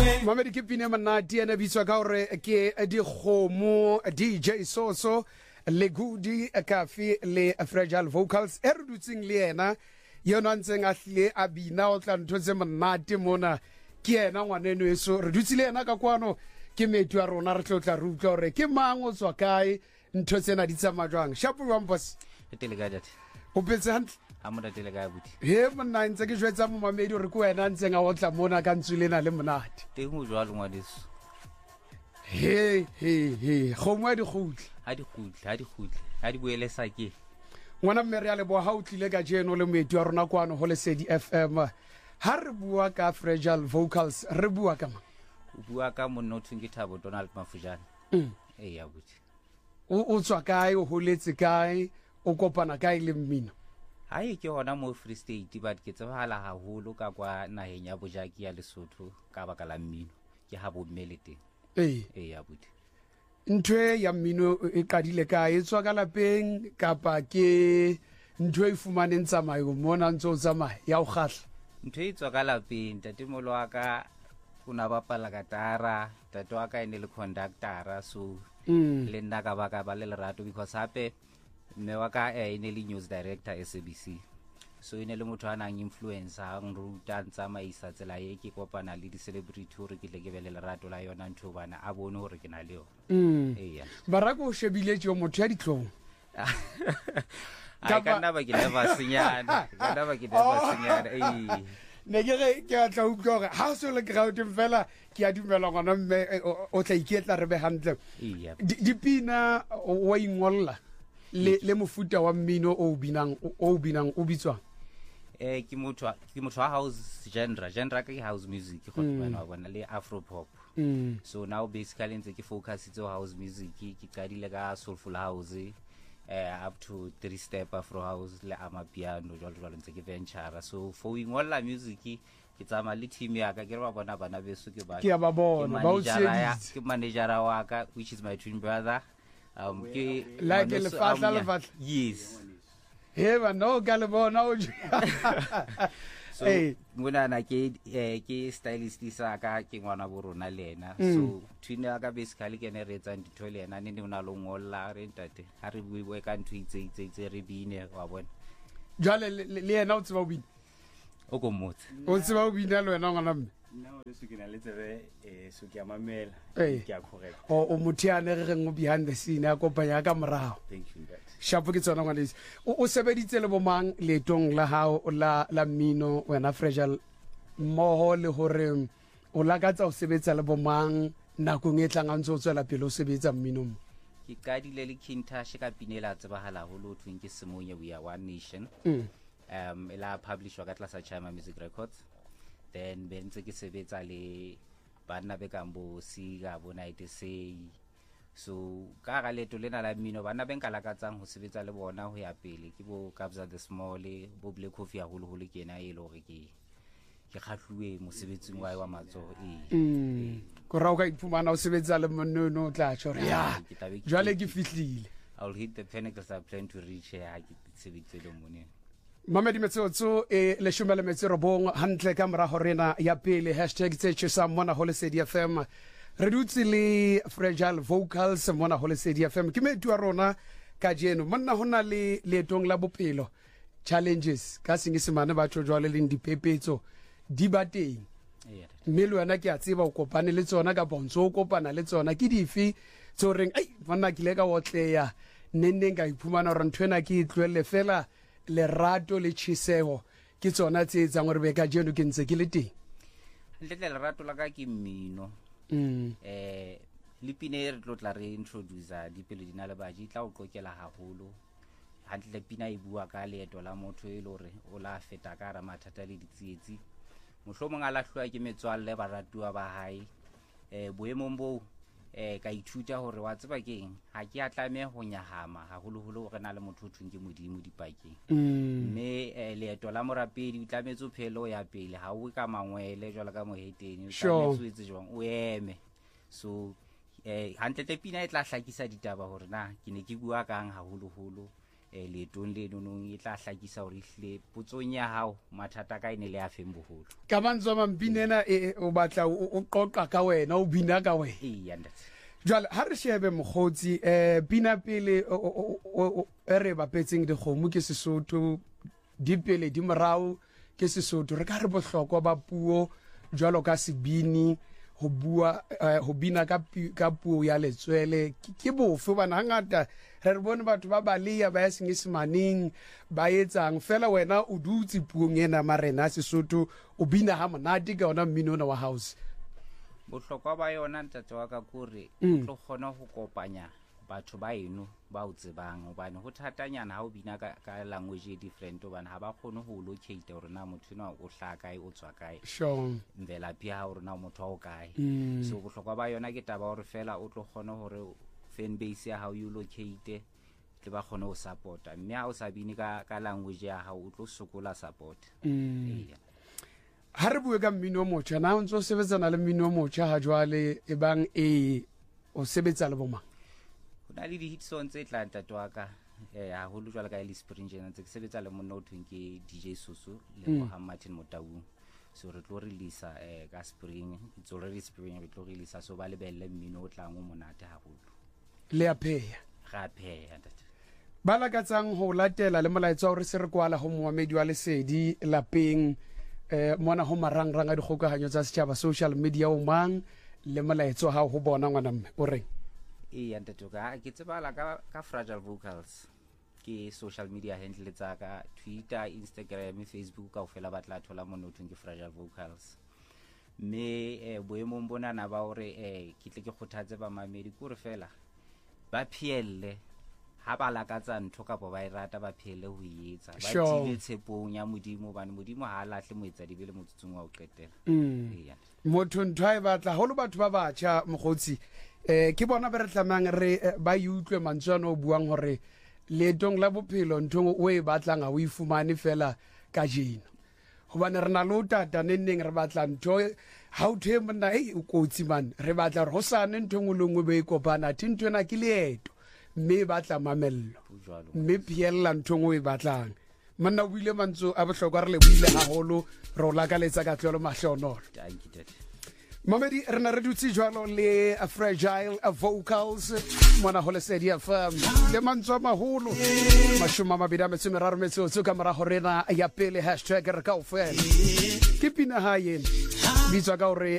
Mamedi ke pine manati ena bitswa ka hore ke dikgomo DJ Soso le Gudi Kafi le Fragile Vocals e re dutseng le yena yona ntseng a hle a bina o tla ntse manati mona ke yena ngwaneno eso re dutsi le yena ka kwano ke metu a rona re tlotla re utlwa hore ke mang o tswa kae ntho tsena di tsamaya jwang shapo wa boss tele ga date o petse hantle amoda tele ga buti he monna ntse ke jwetsa mo mamedi hore ko wena ntseng a otla mona ka ntswilena le monate teng mo jwa lengwa diso he khomwa di khutla ha di boele sa ke ngwana mme re a leboa ha o tlile ka jeno le moeti wa rona kwano ho Lesedi FM ha re bua ka Fragile Vocals re bua ka mang o bua ka monno thungi Thabo Donald Mafujane ya buti o tswa kae o holetse kae o kopana kae le mmino hae ke hona mo Free State but ke tsebahala haholo ka kwa naheng ya Bojaki ya Lesotho ka baka la mmino ke ha bo mmelete ya buti ntwe ya mmino e qadile ka e tswa ka lapeng kapa ke ntwe e fumaneng tsamayo mona ntse o tsamaya ya o khahla ntwe e tswa ka lapeng tatemolo wa ka una bapala katara tate wa ka ene le conductora so le nna ka baka ba le lerato because hape mme wa ka ene le news director SABC so ene le motho a nang influencer ang ruta tsamaisa tsela ye ke kopana le di celebrity hore ke le ke be le lerato la yona ntho bana a bone hore ke na le yona barako o shebile tjo motho ya ditlong ka nna ba ke never senyana ne ke a tla utlwa gore ha so le crowd fela ke a dumela ngwana mme o tla iketla re be hantle dipina wa ingolla le mofuta wa mmino o binang o bitswang ke motho wa house genre ka ke house music go tswana bona le afro pop so now basically ntse ke focus itse house music ke qadile ka soulful house up to 3 step afro house le amapiano jwalo ntse ke venture so for ingolla music ke tsama le team ya ka ke re ba bona bana beso ke ba bona ba o tsheditse ke manager wa ka which is my twin brother ke like le fatla yes he ba no ka le bona o so ngwana na ke stylist sa ka ke ngwana bo rona lena so twina ka basically ke ne re etsa ntho le ena ne una lo ngolla re ntate ha re bue ka ntho itse re bine wa bona jwale le yena o tseba o bine o go motse o tseba o bine le wena ngwana mme nna le sukina le tsebe so ke a mamela ke a correct o mothiane re reng o behind the scene a kopanya ka morao thank you guys shapo ke tsona ngwanese o sebeditse le bomang letong la hao la mmino wena Fragile mmoho le hore o lakatsa o sebetsa le bomang nakong e tlang a ntse o tswela pele o sebetsa mmino mo ke qadile le Kintash ka pinela tsebahala ho lo thweng ke Semonye We Are One Nation ela publish wa ka tlasa Chama Music Records then bentse ke sebetsa le bana be kambo Siga bo Night Say so ka ga leto lena la mmino bana ben ka lakatsang ho sebetsa le bona ho ya pele ke bo Kabza the Small bo Black Coffee haholo ke ena e le hore ke kgahluwe mosebetsing wa matsoho ko ra o ka iphumana o sebetsa le monno o tla tshore ya jwale ke fihlile I'll hit the pinnacles I plan to reach here ha ke sebetse le monene Mamedi Metsotso le shumele metserobong hantle ka mora horena ya pele #tse mona ho Lesedi FM re dutse le Fragile Vocals mona ho Lesedi FM ke metu wa rona ka jeno monna hona le letong la bopelo challenges ka sengisemane batho jwale le dipepetso di bateng mme le wena ke a tseba o kopane le tsona ka bontsho o kopana le tsona ke difi tso reng monna ke le ka otleya nenneng ka iphumana re nthwena ke itlwele fela lerato le tshisego ke tsona tse etsang gore be ka jeno ke ntse ke le teng le lerato la ka ke mmino le pine re tlotla re introduce dipelo di na le baji tla o qokela haholo hantle pina e bua ka leeto la motho e le hore o la feta ka ra mathata le ditsietsi mohlomong a lahlwa ke metswalle ba ratuwa ba hae boemong bo ka ithuta hore wa tseba keng ha ke atlame ho nyahama haholo hore na le motho o thweng ke modimo dipakeng mme leeto la morapedi o tlametse o phelo ya pele ha o ka mangwele jwala ka moheteni o tlametse o etse jwang o eme so hantle pina e tla hlakisa ditaba hore na ke ne ke bua kang haholo leetong leno e tla hlakisa hore ehlile potsong ya hao mathata ka ene le a feng boholo ka mantswe mampinena o batla o qoqa ka wena o bina ka wena eya ntate jwale ha re shebe mokgotsi pina pele re bapetseng dikgomo ke Sesotho di pele di morao ke Sesotho re ka re bohlokwa ba puo jwalo ka sebini ho bua ho bina ka puo ya letswele ke bofe bana hangata re bone batho ba baleya ba ya Senyesemaneng ba etsang fela wena o dutse puong ena marena Sesotho o bina ha monate ka ona mmino ona wa house bohlokwa ba yona ntate wa ka kore o tlo kgona ho kopanya batho ba eno ba o tsebang hobane ho thatanyana ha o bina ka language e different hobane ha ba kgone ho locate hore na motho na o hla kae o tswa kae sure mvela pia hore na motho wa o kae so bohlokwa ba yona ke taba hore fela o tlo kgona hore fan base ya hao you locate le ba kgone ho supporta mme ha o sa bine ka language ya hao o tlo sokola support ha re bue ka mmino motjha na o ntso sebetsana le mmino motjha ha jwale e bang o sebetsa le bomang na le di hit songs tse tla ntate wa ka haholo jwale ka ile Springjena tse ke sebetsa le monna o thweng ke DJ Susu le Mohammed Martin Motaung so re tlo release ka spring it's already spring re tlo release so ba lebelle mmino o tlang o monate haholo le a pheya ga pheya ntate ba lakatsang ho latela le molaetsa hore se re kwala ho moemedi wa Lesedi lapeng mona ho marangrang a dikgokahanyo tsa setjhaba social media o mang le molaetsa ha ho bona ngwana mme o reng ntate ka ke tsebala ka Fragile Vocals ke social media handle tsa ka Twitter Instagram Facebook ka ofela batla thola mona o thweng ke Fragile Vocals mme boemong bona na ba hore ke tle ke khothatse ba mamedi kore fela ba phielle ha ba lakatsa ntho ka bo ba irata ba phielle ho yetsa ba tile tshepong ya modimo bana modimo ha lahle moetsa dibele motsutsung wa o qetela motho ntwae batla holo batho ba batjha mogotsi ke bona ba re tlamang re ba yutlwe mantswana o buang hore leetong la bophelo ntho o e batlang a o ifumane fela ka jeno hobane re na lo tata nenneng re batla ntho ha o the monna o kotsi man re batla re ho sane ntho ngolongwe be kopana tintwe na ke leeto mme batla mamello mme phiella ntho ngwe e batlang monna o ile mantso a bohlokwa re le buile haholo re o lakaletsa ka tlolo mahlonolo Mamedi re na re dutse jwalo le Fragile Vocals mona ho Lesedi FM le mantswa maholo mashoma mabedi metso metsotso ka mora horena ya pele #re kaofela ke pina ha yena bitswa ka hore